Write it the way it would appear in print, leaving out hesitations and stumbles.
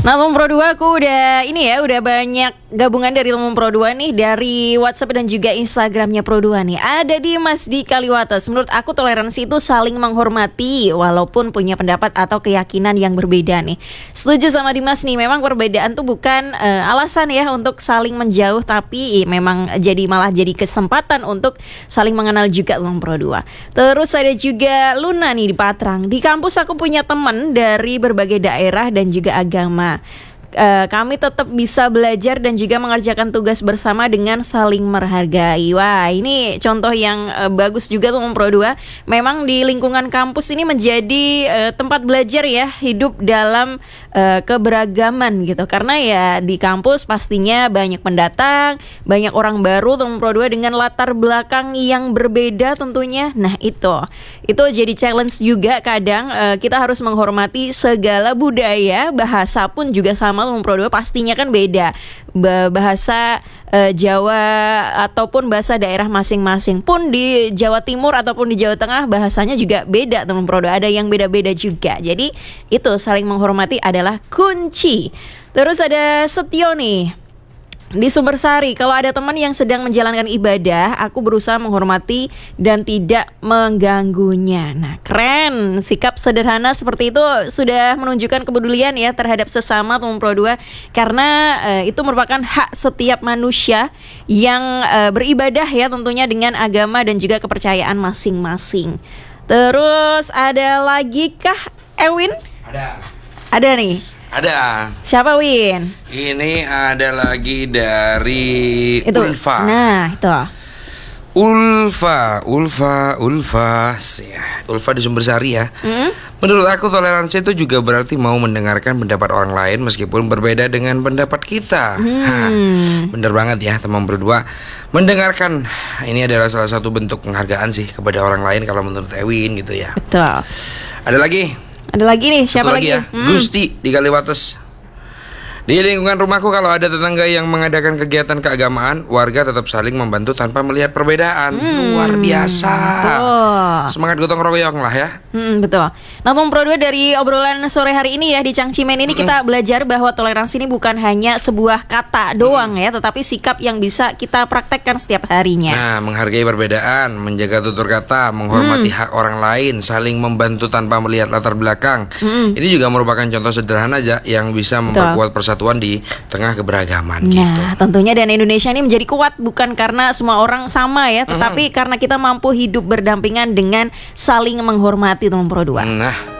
Nah, Teman Pro 2 aku udah banyak gabungan dari Teman Pro 2 nih, dari WhatsApp dan juga Instagramnya Pro 2 nih. Ada Dimas di Kaliwates. Menurut aku toleransi itu saling menghormati walaupun punya pendapat atau keyakinan yang berbeda nih. Setuju sama Dimas nih, memang perbedaan tuh bukan alasan ya untuk saling menjauh, tapi memang malah jadi kesempatan untuk saling mengenal juga, Teman Pro 2. Terus ada juga Luna nih di Patrang. Di kampus aku punya teman dari berbagai daerah dan juga agama. Kami tetap bisa belajar dan juga mengerjakan tugas bersama dengan saling menghargai. Wah, ini contoh yang bagus juga tuh Pro 2. Memang di lingkungan kampus ini menjadi tempat belajar ya, hidup dalam keberagaman gitu. Karena ya di kampus pastinya banyak pendatang, banyak orang baru tuh Pro 2 dengan latar belakang yang berbeda tentunya. Nah, itu jadi challenge juga kadang. Kita harus menghormati segala budaya, bahasa pun juga sama Teman Pro 2, pastinya kan beda. Bahasa Jawa ataupun bahasa daerah masing-masing pun di Jawa Timur ataupun di Jawa Tengah bahasanya juga beda Teman Pro 2, ada yang beda-beda juga. Jadi itu saling menghormati adalah kunci. Terus ada Setio nih di Sumbersari. Kalau ada teman yang sedang menjalankan ibadah, aku berusaha menghormati dan tidak mengganggunya. Nah, keren. Sikap sederhana seperti itu sudah menunjukkan kepedulian ya terhadap sesama Teman Pro 2. Karena itu merupakan hak setiap manusia yang beribadah ya, tentunya dengan agama dan juga kepercayaan masing-masing. Terus ada lagi kah, Ewin? Ada nih. Ada. Siapa, Win? Ini ada lagi dari Itu. Ulfa. Nah, itu. Ulfa ya. Ulfa di Sumbersari ya. Menurut aku toleransi itu juga berarti mau mendengarkan pendapat orang lain meskipun berbeda dengan pendapat kita. Bener banget ya Teman Pro 2. Mendengarkan ini adalah salah satu bentuk penghargaan sih kepada orang lain kalau menurut Ewin gitu ya. Betul. Ada lagi nih, siapa lagi? Ya? Gusti di Kaliwates. Di lingkungan rumahku kalau ada tetangga yang mengadakan kegiatan keagamaan, warga tetap saling membantu tanpa melihat perbedaan. Luar biasa. Betul. Semangat gotong royong lah ya. Betul. Nah, Teman Pro 2, dari obrolan sore hari ini ya di Cangcimen ini kita belajar bahwa toleransi ini bukan hanya sebuah kata doang ya, tetapi sikap yang bisa kita praktekkan setiap harinya. Nah, menghargai perbedaan, menjaga tutur kata, menghormati hak orang lain, saling membantu tanpa melihat latar belakang. Ini juga merupakan contoh sederhana aja yang bisa memperkuat persatuan di tengah keberagaman gitu. Tentunya dan Indonesia ini menjadi kuat bukan karena semua orang sama ya, tetapi karena kita mampu hidup berdampingan dengan saling menghormati Teman Pro 2. Nah,